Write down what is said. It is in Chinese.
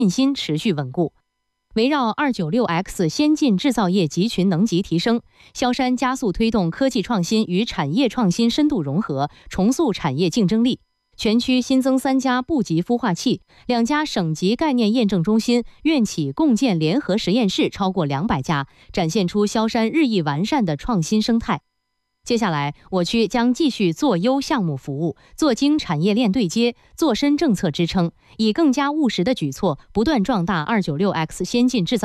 信心持续稳固。围绕296X 先进制造业集群能级提升，萧山加速推动科技创新与产业创新深度融合，重塑产业竞争力。全区新增3家部级孵化器，2家省级概念验证中心，院企共建联合实验室超过200家，展现出萧山日益完善的创新生态。接下来，我区将继续做优项目服务，做精产业链对接，做深政策支撑，以更加务实的举措，不断壮大296X 先进制造